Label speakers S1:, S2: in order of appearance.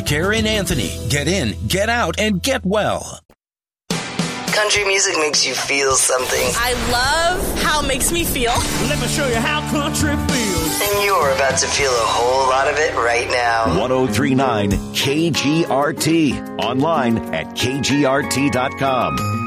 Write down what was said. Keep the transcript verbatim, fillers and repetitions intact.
S1: Care in Anthony. Get in, get out, and get well.
S2: Country music makes you feel something.
S3: I love how it makes me feel.
S4: Let me show you how country feels.
S2: And you're about to feel a whole lot of it right now.
S5: one oh three point nine K G R T. Online at K G R T dot com.